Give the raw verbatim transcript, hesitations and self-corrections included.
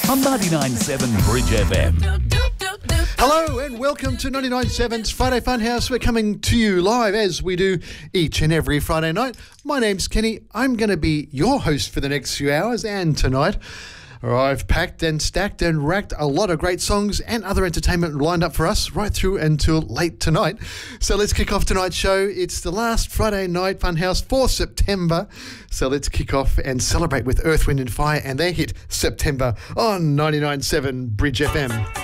on ninety-nine point seven Bridge F M. Hello and welcome to ninety-nine point seven's Friday Funhouse. We're coming to you live as we do each and every Friday night. My name's Kenny. I'm going to be your host for the next few hours, and tonight I've packed and stacked and racked a lot of great songs and other entertainment lined up for us right through until late tonight. So let's kick off tonight's show. It's the last Friday night Funhouse for September. So let's kick off and celebrate with Earth, Wind and Fire and their hit September on ninety-nine point seven Bridge F M.